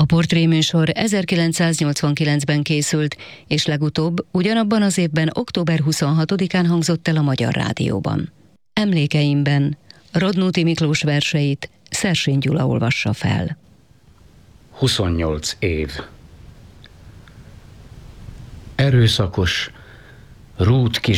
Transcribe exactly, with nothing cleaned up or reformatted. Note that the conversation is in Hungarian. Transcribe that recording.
A portréműsor ezerkilencszáznyolcvankilencben készült, és legutóbb ugyanabban az évben október huszonhatodikán hangzott el a Magyar Rádióban. Emlékeimben Radnóti Miklós verseit Szersény Gyula olvassa fel. huszonnyolc év. Erőszakos, rút kis